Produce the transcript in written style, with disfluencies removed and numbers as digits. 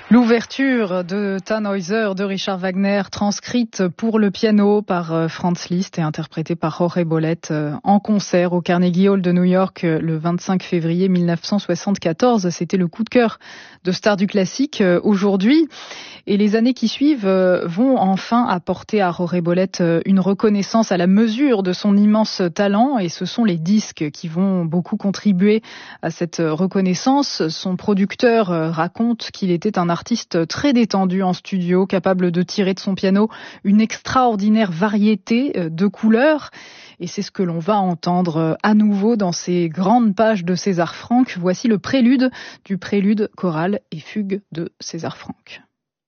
L'ouverture de Tannhäuser de Richard Wagner, transcrite pour le piano par Franz Liszt et interprétée par Jorge Bollet en concert au Carnegie Hall de New York le 25 février 1974. C'était le coup de cœur de stars du classique aujourd'hui. Et les années qui suivent vont enfin apporter à Jorge Bollet une reconnaissance à la mesure de son immense talent. Et ce sont les disques qui vont beaucoup contribuer à cette reconnaissance. Son producteur raconte qu'il était un artiste très détendu en studio, capable de tirer de son piano une extraordinaire variété de couleurs. Et c'est ce que l'on va entendre à nouveau dans ces grandes pages de César Franck. Voici le prélude du prélude choral et fugue de César Franck.